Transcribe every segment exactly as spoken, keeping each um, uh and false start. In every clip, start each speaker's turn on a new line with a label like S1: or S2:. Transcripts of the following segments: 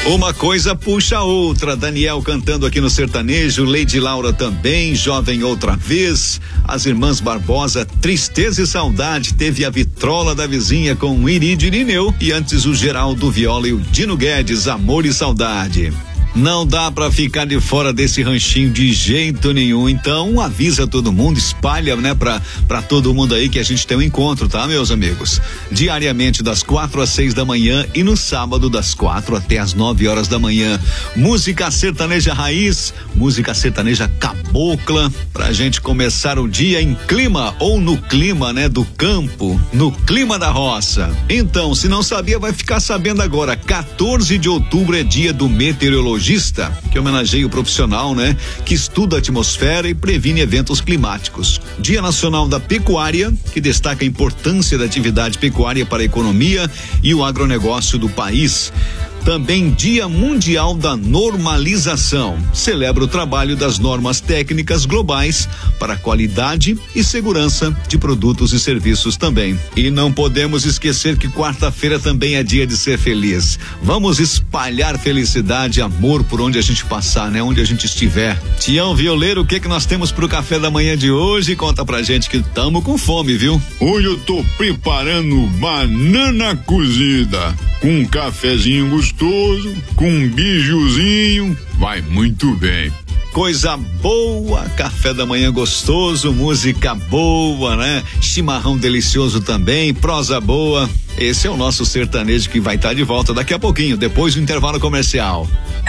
S1: Uma coisa puxa a outra, Daniel cantando aqui no sertanejo, Lady Laura também, Jovem outra vez, as irmãs Barbosa, Tristeza e Saudade, teve a Vitrola da Vizinha com Irídio Irineu e antes o Geraldo Viola e o Dino Guedes, Amor e Saudade. Não dá pra ficar de fora desse ranchinho de jeito nenhum, então avisa todo mundo, espalha, né, pra, pra todo mundo aí que a gente tem um encontro, tá, meus amigos? Diariamente das quatro às seis da manhã e no sábado das quatro até às nove horas da manhã. Música sertaneja raiz, música sertaneja cabocla, pra gente começar o dia em clima ou no clima, né, do campo, no clima da roça. Então, se não sabia, vai ficar sabendo agora, quatorze de outubro é dia do meteorologista, que homenageia o profissional, né, que estuda a atmosfera e previne eventos climáticos. Dia Nacional da Pecuária, que destaca a importância da atividade pecuária para a economia e o agronegócio do país. Também Dia Mundial da Normalização, celebra o trabalho das normas técnicas globais para a qualidade e segurança de produtos e serviços também. E não podemos esquecer que quarta-feira também é dia de ser feliz. Vamos espalhar felicidade e amor por onde a gente passar, né? Onde a gente estiver. Tião Violeiro, o que que nós temos pro café da manhã de hoje? Conta pra gente que tamo com fome, viu?
S2: Hoje eu tô preparando banana cozida com um cafezinho gostoso, com um bijuzinho, vai muito bem.
S1: Coisa boa, café da manhã gostoso, música boa, né? Chimarrão delicioso também, prosa boa. Esse é o nosso sertanejo que vai estar de volta daqui a pouquinho, depois do intervalo comercial.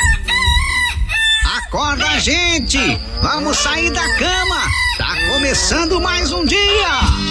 S3: Acorda, gente! Vamos sair da cama! Tá começando mais um dia!